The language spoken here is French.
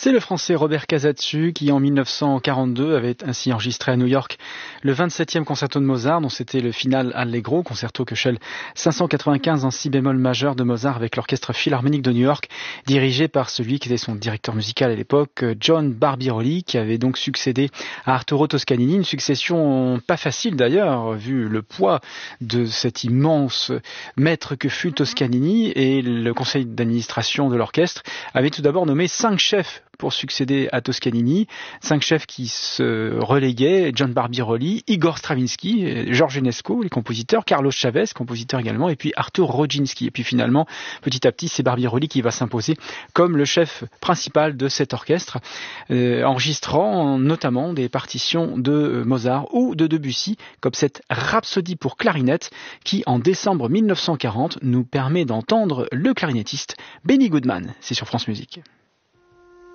C'est le français Robert Casatsu qui, en 1942, avait ainsi enregistré à New York le 27e concerto de Mozart, dont c'était le final Allegro, concerto Köchel 595 en si bémol majeur de Mozart avec l'Orchestre Philharmonique de New York, dirigé par celui qui était son directeur musical à l'époque, John Barbirolli, qui avait donc succédé à Arturo Toscanini. Une succession pas facile d'ailleurs, vu le poids de cet immense maître que fut Toscanini, et le conseil d'administration de l'orchestre avait tout d'abord nommé 5 chefs pour succéder à Toscanini, 5 chefs qui se reléguaient: John Barbirolli, Igor Stravinsky, George Enesco, les compositeurs, Carlos Chavez, compositeur également, et puis Artur Rodzinski. Et puis finalement, petit à petit, c'est Barbirolli qui va s'imposer comme le chef principal de cet orchestre, enregistrant notamment des partitions de Mozart ou de Debussy, comme cette Rhapsodie pour clarinette qui, en décembre 1940, nous permet d'entendre le clarinettiste Benny Goodman. C'est sur France Musique.